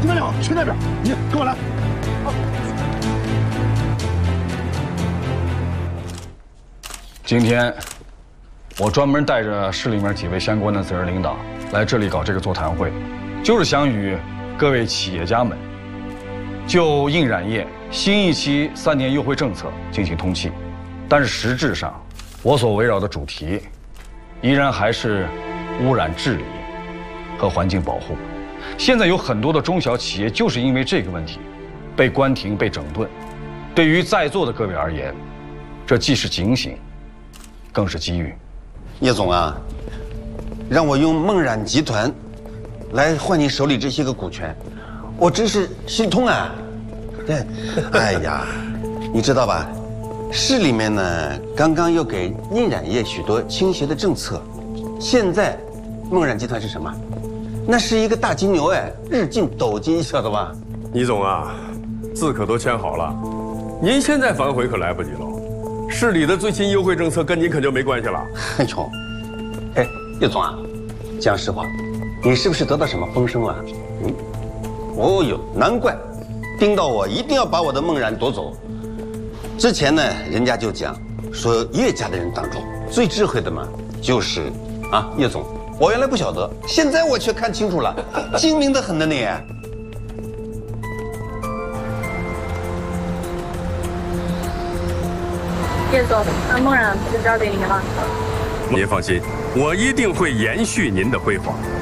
你们俩去那边，你跟我来。 今天，我专门带着市里面几位相关的责任领导来这里搞这个座谈会，就是想与各位企业家们就印染业新一期3年优惠政策进行通气。但是实质上，我所围绕的主题，依然还是污染治理和环境保护。现在有很多的中小企业就是因为这个问题，被关停、被整顿。对于在座的各位而言，这既是警醒，更是机遇。 叶总啊，让我用梦染集团来换你手里这些个股权，我真是心痛啊！对，哎呀，你知道吧？市里面呢，刚刚又给印染业许多倾斜的政策，现在梦染集团是什么？那是一个大金牛哎，日进斗金，晓得吧？ 倪总啊，字可都签好了，您现在反悔可来不及了。市里的最新优惠政策跟您可就没关系了。 哎呦，哎，叶总啊，讲实话，你是不是得到什么风声了？哦呦，难怪，盯到我一定要把我的梦染夺走。之前呢，人家就讲说叶家的人当中最智慧的嘛，就是叶总。我原来不晓得，现在我却看清楚了，精明的很的你。 叶总，梦染不就交给您了？ 您放心，我一定会延续您的辉煌。